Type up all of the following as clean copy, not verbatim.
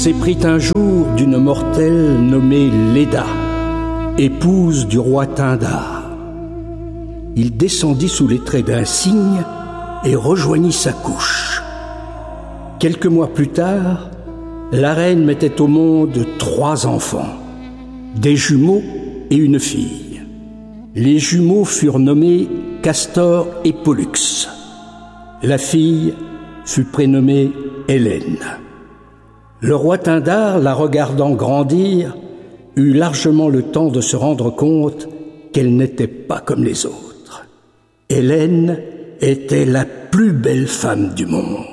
s'éprit un jour d'une mortelle nommée Léda, épouse du roi Pindare. Il descendit sous les traits d'un cygne et rejoignit sa couche. Quelques mois plus tard, la reine mettait au monde 3 enfants, des jumeaux et une fille. Les jumeaux furent nommés Castor et Pollux. La fille fut prénommée Hélène. Le roi Pindare, la regardant grandir, eut largement le temps de se rendre compte qu'elle n'était pas comme les autres. Hélène était la plus belle femme du monde.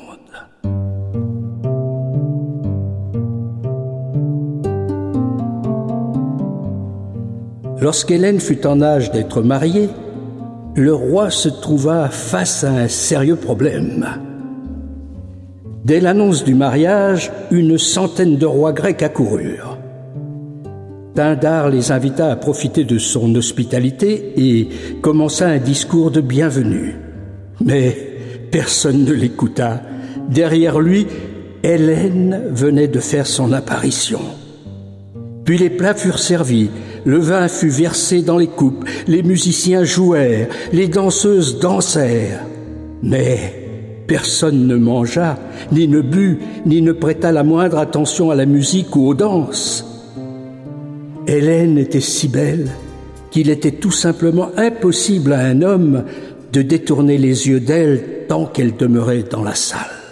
Lorsqu'Hélène fut en âge d'être mariée, le roi se trouva face à un sérieux problème. Dès l'annonce du mariage, une centaine de rois grecs accoururent. Pindare les invita à profiter de son hospitalité et commença un discours de bienvenue. Mais personne ne l'écouta. Derrière lui, Hélène venait de faire son apparition. Puis les plats furent servis, le vin fut versé dans les coupes, les musiciens jouèrent, les danseuses dansèrent. Mais personne ne mangea, ni ne but, ni ne prêta la moindre attention à la musique ou aux danses. Hélène était si belle qu'il était tout simplement impossible à un homme de détourner les yeux d'elle tant qu'elle demeurait dans la salle.